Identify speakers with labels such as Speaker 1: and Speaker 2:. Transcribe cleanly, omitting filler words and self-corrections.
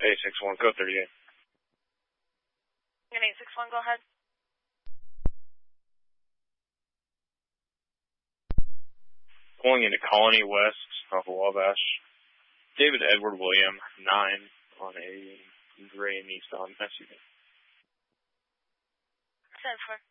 Speaker 1: 861, code 38.
Speaker 2: And 861, go ahead.
Speaker 1: Pulling into Colony West off of Wabash. David Edward William, 9 on a gray Nissan SUV.
Speaker 2: 10-4.